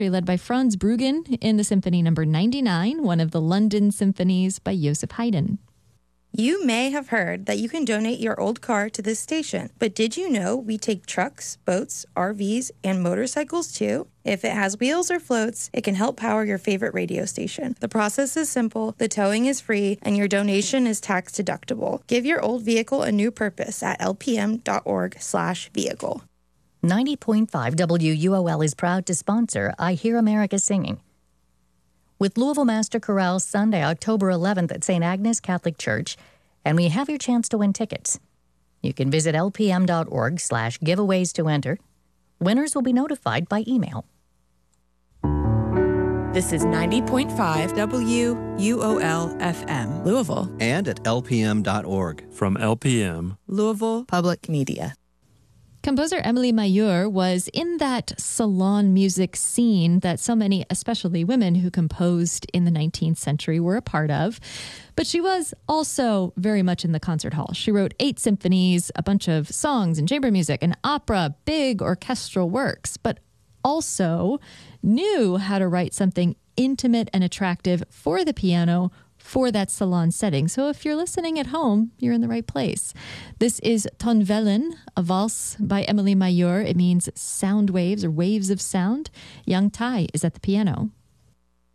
led by Franz Bruggen in the Symphony Number 99, one of the London symphonies by Joseph Haydn. You may have heard that you can donate your old car to this station, but did you know we take trucks, boats, RVs, and motorcycles too? If it has wheels or floats, it can help power your favorite radio station. The process is simple, the towing is free, and your donation is tax deductible. Give your old vehicle a new purpose at lpm.org/vehicle. 90.5 WUOL is proud to sponsor I Hear America Singing. With Louisville Master Chorale Sunday, October 11th at St. Agnes Catholic Church, and we have your chance to win tickets. You can visit lpm.org/giveaways to enter. Winners will be notified by email. This is 90.5 WUOL FM, Louisville. And at lpm.org. From LPM, Louisville Public Media. Composer Emily Mayeur was in that salon music scene that so many, especially women who composed in the 19th century, were a part of. But she was also very much in the concert hall. She wrote 8 symphonies, a bunch of songs and chamber music, an opera, big orchestral works, but also knew how to write something intimate and attractive for the piano for that salon setting. So if you're listening at home, you're in the right place. This is Tonwellen, a valse by Emily Mayeur. It means sound waves or waves of sound. Yang Tai is at the piano.